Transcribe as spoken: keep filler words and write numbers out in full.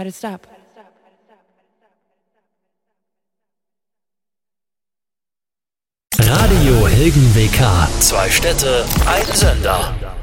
Try to stop. Radio Helgen W K. Zwei Städte, ein Sender.